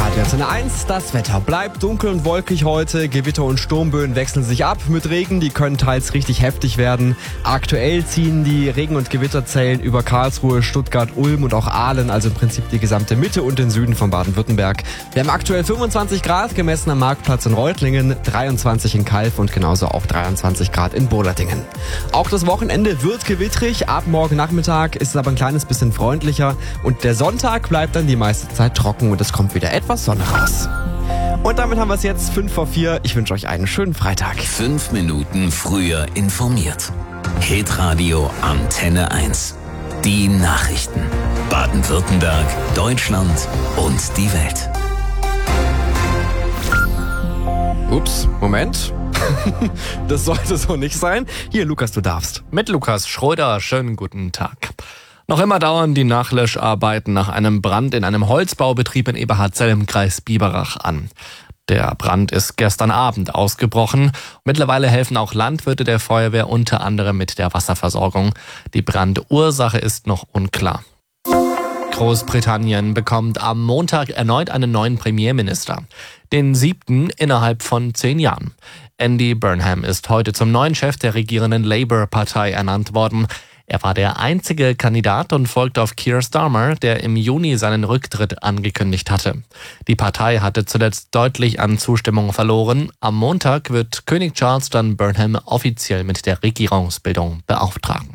Radio Antenne 1, das Wetter bleibt dunkel und wolkig heute. Gewitter und Sturmböen wechseln sich ab mit Regen, die können teils richtig heftig werden. Aktuell ziehen die Regen- und Gewitterzellen über Karlsruhe, Stuttgart, Ulm und auch Aalen, also im Prinzip die gesamte Mitte und den Süden von Baden-Württemberg. Wir haben aktuell 25 Grad gemessen am Marktplatz in Reutlingen, 23 in Calw und genauso auch 23 Grad in Burladingen. Auch das Wochenende wird gewittrig, ab morgen Nachmittag ist es aber ein kleines bisschen freundlicher und der Sonntag bleibt dann die meiste Zeit trocken und es kommt wieder etwas Sonne raus. Und damit haben wir es jetzt 5:04. Ich wünsche euch einen schönen Freitag. 5 Minuten früher informiert. Hitradio Antenne 1. Die Nachrichten. Baden-Württemberg, Deutschland und die Welt. Ups, Moment. Das sollte so nicht sein. Hier, Lukas, du darfst. Mit Lukas Schröder, schönen guten Tag. Noch immer dauern die Nachlöscharbeiten nach einem Brand in einem Holzbaubetrieb in Eberhardzell im Kreis Biberach an. Der Brand ist gestern Abend ausgebrochen. Mittlerweile helfen auch Landwirte der Feuerwehr unter anderem mit der Wasserversorgung. Die Brandursache ist noch unklar. Großbritannien bekommt am Montag erneut einen neuen Premierminister. Den 7. innerhalb von 10 Jahren. Andy Burnham ist heute zum neuen Chef der regierenden Labour-Partei ernannt worden. Er war der einzige Kandidat und folgte auf Keir Starmer, der im Juni seinen Rücktritt angekündigt hatte. Die Partei hatte zuletzt deutlich an Zustimmung verloren. Am Montag wird König Charles dann Burnham offiziell mit der Regierungsbildung beauftragen.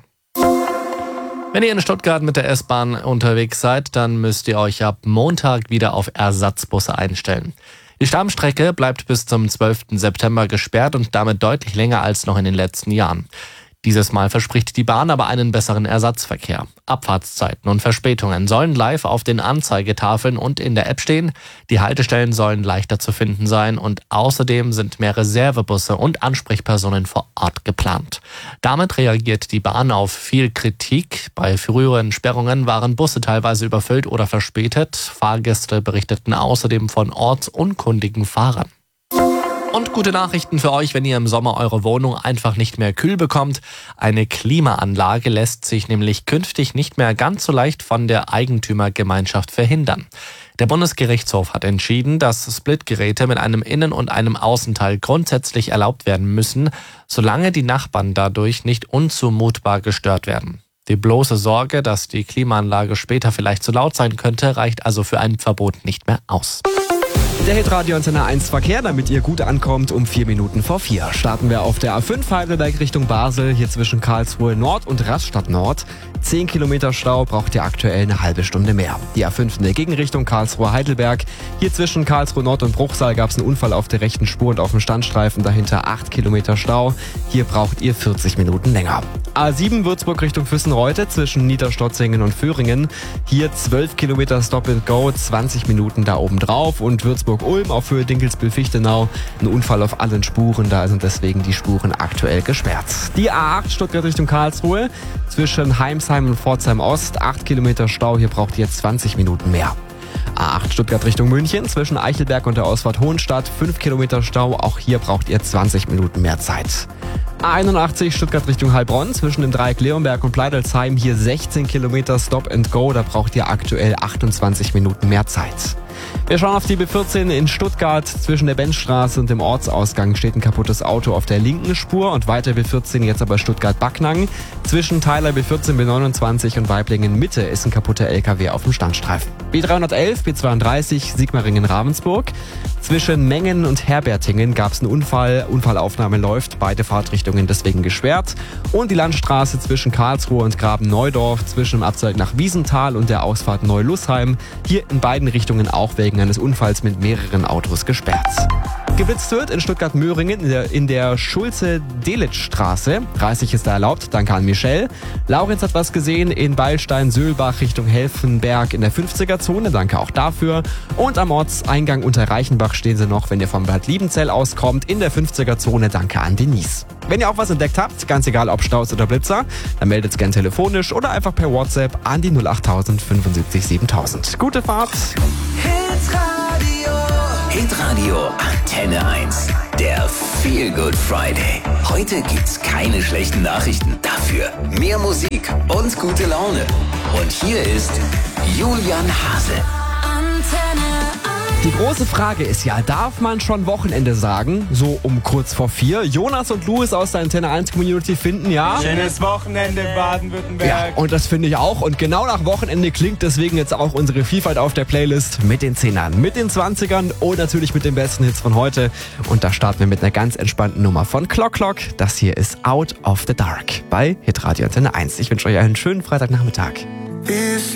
Wenn ihr in Stuttgart mit der S-Bahn unterwegs seid, dann müsst ihr euch ab Montag wieder auf Ersatzbusse einstellen. Die Stammstrecke bleibt bis zum 12. September gesperrt und damit deutlich länger als noch in den letzten Jahren. Dieses Mal verspricht die Bahn aber einen besseren Ersatzverkehr. Abfahrtszeiten und Verspätungen sollen live auf den Anzeigetafeln und in der App stehen. Die Haltestellen sollen leichter zu finden sein und außerdem sind mehr Reservebusse und Ansprechpersonen vor Ort geplant. Damit reagiert die Bahn auf viel Kritik. Bei früheren Sperrungen waren Busse teilweise überfüllt oder verspätet. Fahrgäste berichteten außerdem von ortsunkundigen Fahrern. Und gute Nachrichten für euch, wenn ihr im Sommer eure Wohnung einfach nicht mehr kühl bekommt. Eine Klimaanlage lässt sich nämlich künftig nicht mehr ganz so leicht von der Eigentümergemeinschaft verhindern. Der Bundesgerichtshof hat entschieden, dass Splitgeräte mit einem Innen- und einem Außenteil grundsätzlich erlaubt werden müssen, solange die Nachbarn dadurch nicht unzumutbar gestört werden. Die bloße Sorge, dass die Klimaanlage später vielleicht zu laut sein könnte, reicht also für ein Verbot nicht mehr aus. Der Hitradio Antenne 1 Verkehr, damit ihr gut ankommt, um 4:04. Starten wir auf der A5 Heidelberg Richtung Basel, hier zwischen Karlsruhe Nord und Rastatt Nord. 10 Kilometer Stau, braucht ihr aktuell eine halbe Stunde mehr. Die A5 in der Gegenrichtung Karlsruhe-Heidelberg. Hier zwischen Karlsruhe Nord und Bruchsal gab es einen Unfall auf der rechten Spur und auf dem Standstreifen dahinter 8 Kilometer Stau. Hier braucht ihr 40 Minuten länger. A7 Würzburg Richtung Füssenreute zwischen Niederstotzingen und Föhringen. Hier 12 Kilometer Stop and Go, 20 Minuten da oben drauf. Und Würzburg-Ulm auf Höhe Dinkelsbühl-Fichtenau. Ein Unfall auf allen Spuren, da sind deswegen die Spuren aktuell gesperrt. Die A8 Stuttgart Richtung Karlsruhe zwischen Heimsheim und Pforzheim Ost. 8 Kilometer Stau, hier braucht ihr 20 Minuten mehr. A8 Stuttgart Richtung München zwischen Eichelberg und der Ausfahrt Hohenstadt. 5 Kilometer Stau, auch hier braucht ihr 20 Minuten mehr Zeit. A81 Stuttgart Richtung Heilbronn zwischen dem Dreieck Leonberg und Pleidelsheim. Hier 16 Kilometer Stop and Go, da braucht ihr aktuell 28 Minuten mehr Zeit. Wir schauen auf die B14 in Stuttgart. Zwischen der Benzstraße und dem Ortsausgang steht ein kaputtes Auto auf der linken Spur und weiter B14 jetzt aber Stuttgart-Backnang. Zwischen Teiler B14, B29 und Weiblingen Mitte ist ein kaputter LKW auf dem Standstreifen. B311, B32 Sigmaringen-Ravensburg. Zwischen Mengen und Herbertingen gab es einen Unfall. Unfallaufnahme läuft, beide Fahrtrichtungen deswegen gesperrt. Und die Landstraße zwischen Karlsruhe und Graben-Neudorf, zwischen dem Abzweig nach Wiesenthal und der Ausfahrt Neu-Lussheim. Hier in beiden Richtungen auch wegen eines Unfalls mit mehreren Autos gesperrt. Geblitzt wird in Stuttgart-Möhringen in der Schulze-Delitzsch-Straße. 30 ist da erlaubt, danke an Michelle. Laurenz hat was gesehen in Beilstein-Söhlbach Richtung Helfenberg in der 50er-Zone, danke auch dafür. Und am Ortseingang unter Reichenbach stehen sie noch, wenn ihr vom Bad Liebenzell auskommt, in der 50er-Zone, danke an Denise. Wenn ihr auch was entdeckt habt, ganz egal ob Staus oder Blitzer, dann meldet es gern telefonisch oder einfach per WhatsApp an die 08000 75 7000. Gute Fahrt! Hitradio Antenne 1. Der Feel Good Friday. Heute gibt's keine schlechten Nachrichten. Dafür mehr Musik und gute Laune. Und hier ist Julian Hase. Antenne 1. Die große Frage ist ja, darf man schon Wochenende sagen? So um kurz vor 4. Jonas und Louis aus der Antenne 1 Community finden ja. Schönes Wochenende Baden-Württemberg. Ja, und das finde ich auch. Und genau nach Wochenende klingt deswegen jetzt auch unsere Vielfalt auf der Playlist mit den 10ern, mit den 20ern und natürlich mit den besten Hits von heute. Und da starten wir mit einer ganz entspannten Nummer von Clock Clock. Das hier ist Out of the Dark bei Hitradio Antenne 1. Ich wünsche euch einen schönen Freitagnachmittag.